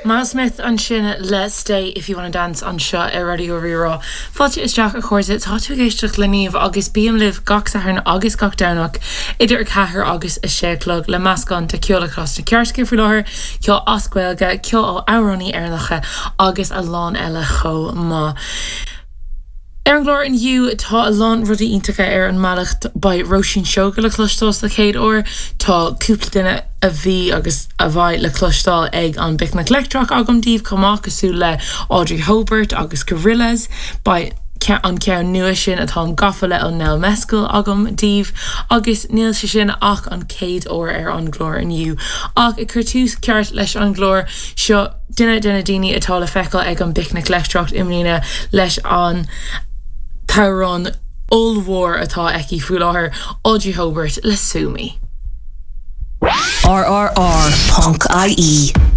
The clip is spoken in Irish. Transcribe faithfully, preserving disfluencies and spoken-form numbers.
Miles Smith an sin Let's Stay If You Wanna Dance an seo ar Radio Rirá. Fáilte isteach a chuirde tá tú géisteach le níomh agus bíam libh gach saharn agus gach downach idir chathair agus is séclog le mascán de ceola cos na ceartce fú láthir ceol ascuilga ceol ó árónní airnacha agus a lán eile cho má. Er an glór in you tá a lán rudí iontacha ar an malacht by Roisin Seoga le clostás le chéad or tá cúpla duine a bhí agus a bhaid le clostáil ag an Bicnic Lectrach agam díobh comachasú le Audrey Hobart agus Gorillas by an ceann nua sin atá an gafa le an Nell Mescal agam díobh agus níl sé sin ach an céad or ar an glór in you ach i chur tús ceart leis an glór seo duine duine daoine atá le feiceáil ag an Bicnic Lectrach imlína leis an Tyrone All War atá eki fú láthair Audrey Hobart le Sumi. R R R Punk I E